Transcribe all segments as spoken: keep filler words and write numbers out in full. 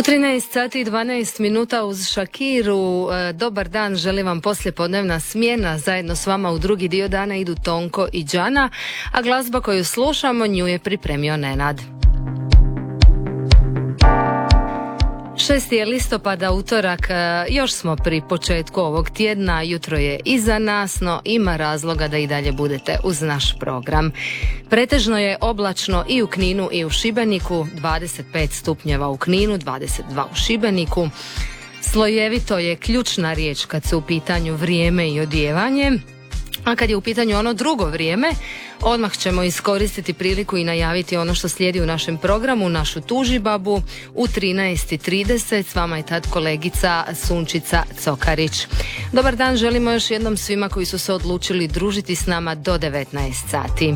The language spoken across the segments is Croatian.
U trinaest sati i dvanaest minuta uz Shakiru. Dobar dan, želim vam poslijepodnevna smjena. Zajedno s vama u drugi dio dana idu Tonko i Đana, a glazba koju slušamo nju je pripremio Nenad. šesti je listopada, utorak, još smo pri početku ovog tjedna, jutro je iza nas, no ima razloga da i dalje budete uz naš program. Pretežno je oblačno i u Kninu i u Šibeniku, dvadeset pet stupnjeva u Kninu, dvadeset dva u Šibeniku. Slojevito je ključna riječ kad su u pitanju vrijeme i odijevanje. A kad je u pitanju ono drugo vrijeme, odmah ćemo iskoristiti priliku i najaviti ono što slijedi u našem programu, našu tužibabu u trinaest i trideset. S vama je tad kolegica Sunčica Cokarić. Dobar dan, želimo još jednom svima koji su se odlučili družiti s nama do devetnaest sati.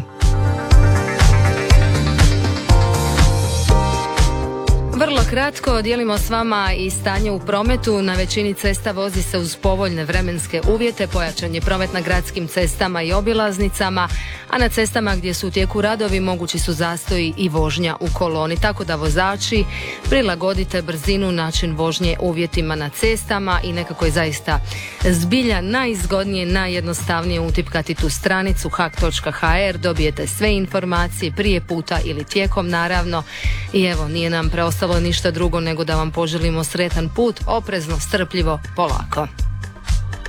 Vrlo kratko dijelimo s vama i stanje u prometu. Na većini cesta vozi se uz povoljne vremenske uvjete, pojačan je promet na gradskim cestama i obilaznicama, a na cestama gdje su u tijeku radovi mogući su zastoji i vožnja u koloni, tako da vozači prilagodite brzinu, način vožnje uvjetima na cestama i nekako je zaista zbilja najizgodnije, najjednostavnije utipkati tu stranicu h a k točka h r, dobijete sve informacije prije puta ili tijekom naravno i evo, nije nam preostalo ništa drugo nego da vam poželimo sretan put, oprezno, strpljivo, polako.